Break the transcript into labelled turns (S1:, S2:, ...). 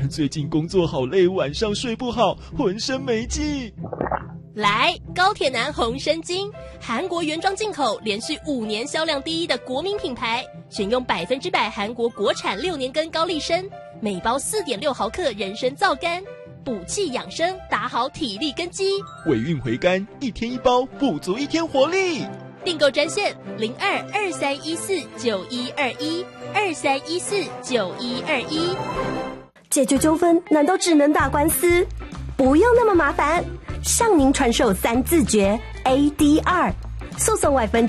S1: 最近工作好累，晚上睡不好，浑身没劲。
S2: 来，高铁男红参精，韩国原装进口，连续5年销量第一的国民品牌，选用100%韩国国产6年根高丽参，每包4.6毫克人参皂苷，补气养生，打好体力根基。
S1: 尾韵回甘，1天1包，补足1天活力。
S2: 订购专线02-2314-9121，2314-9121。
S3: 解决纠纷难道只能打官司？不用那么麻烦，向您传授3字诀 ADR，诉讼外分